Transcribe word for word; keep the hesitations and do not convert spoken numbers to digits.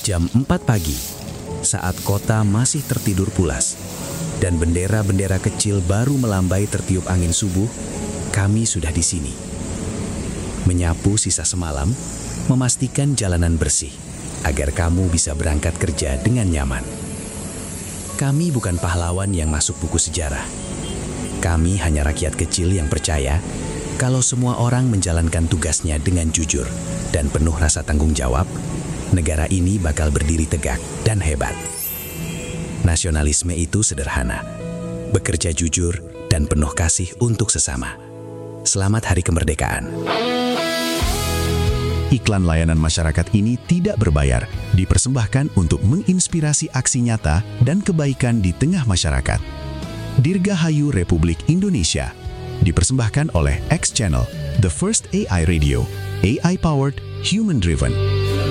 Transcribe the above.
Jam empat pagi, saat kota masih tertidur pulas, dan bendera-bendera kecil baru melambai tertiup angin subuh, kami sudah di sini. Menyapu sisa semalam, memastikan jalanan bersih, agar kamu bisa berangkat kerja dengan nyaman. Kami bukan pahlawan yang masuk buku sejarah. Kami hanya rakyat kecil yang percaya kalau semua orang menjalankan tugasnya dengan jujur dan penuh rasa tanggung jawab, negara ini bakal berdiri tegak dan hebat. Nasionalisme itu sederhana, bekerja jujur dan penuh kasih untuk sesama. Selamat Hari Kemerdekaan. Iklan layanan masyarakat ini tidak berbayar, dipersembahkan untuk menginspirasi aksi nyata dan kebaikan di tengah masyarakat. Dirgahayu Republik Indonesia, dipersembahkan oleh X Channel, The First A I Radio, A I-powered, human-driven.